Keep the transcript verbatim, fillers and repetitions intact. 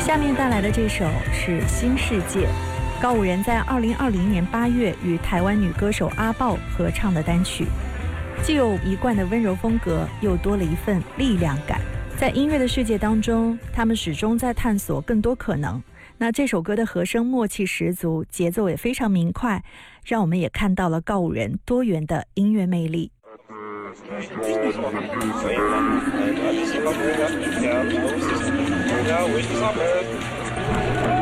下面带来的这首是《新世界》，告五人在二零二零年八月与台湾女歌手阿豹合唱的单曲，既有一贯的温柔风格，又多了一份力量感。在音乐的世界当中，他们始终在探索更多可能。那这首歌的和声默契十足，节奏也非常明快，让我们也看到了告五人多元的音乐魅力。 Ja, wo ist das?